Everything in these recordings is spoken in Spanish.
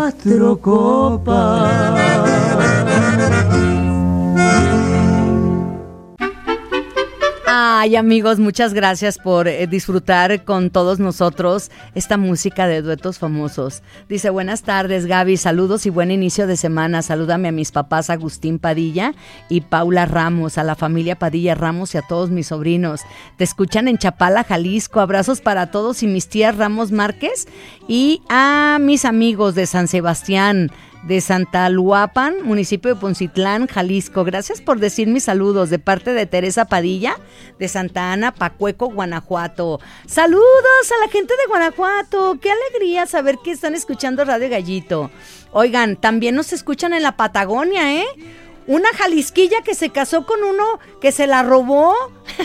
4 copas. Ay, amigos, muchas gracias por disfrutar con todos nosotros esta música de duetos famosos. Dice, buenas tardes, Gaby, saludos y buen inicio de semana. Salúdame a mis papás Agustín Padilla y Paula Ramos, a la familia Padilla Ramos y a todos mis sobrinos. Te escuchan en Chapala, Jalisco. Abrazos para todos y mis tías Ramos Márquez y a mis amigos de San Sebastián, de Santa Luapan, municipio de Poncitlán, Jalisco. Gracias por decir mis saludos de parte de Teresa Padilla, de Santa Ana, Pacueco, Guanajuato. Saludos a la gente de Guanajuato. Qué alegría saber que están escuchando Radio Gallito. Oigan, también nos escuchan en la Patagonia, ¿eh? Una jalisquilla que se casó con uno que se la robó.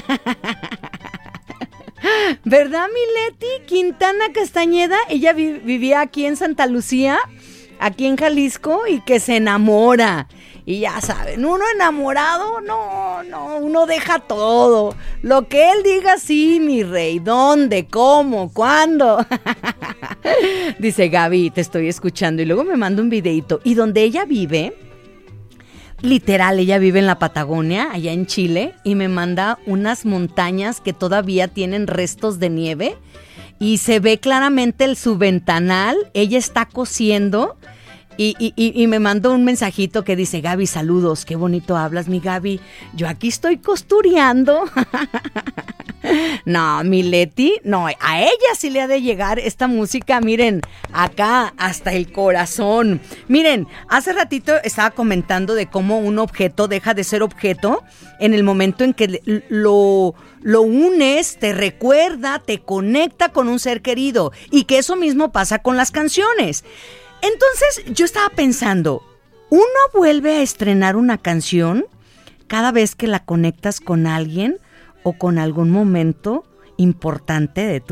¿Verdad, Mileti? Quintana Castañeda, ella vivía aquí en Santa Lucía, aquí en Jalisco, y que se enamora. Y ya saben, uno enamorado, no, uno deja todo. Lo que él diga, sí, mi rey. ¿Dónde? ¿Cómo? ¿Cuándo? Dice, Gaby, te estoy escuchando. Y luego me manda un videito. Y donde ella vive, literal, ella vive en la Patagonia, allá en Chile, y me manda unas montañas que todavía tienen restos de nieve. Y se ve claramente su ventanal, ella está cosiendo y me mandó un mensajito que dice, Gaby, saludos, qué bonito hablas, mi Gaby, yo aquí estoy costureando. No, mi Leti, no, a ella sí le ha de llegar esta música, miren, acá hasta el corazón. Miren, hace ratito estaba comentando de cómo un objeto deja de ser objeto en el momento en que lo unes, te recuerda, te conecta con un ser querido, y que eso mismo pasa con las canciones. Entonces yo estaba pensando, uno vuelve a estrenar una canción cada vez que la conectas con alguien o con algún momento importante de tu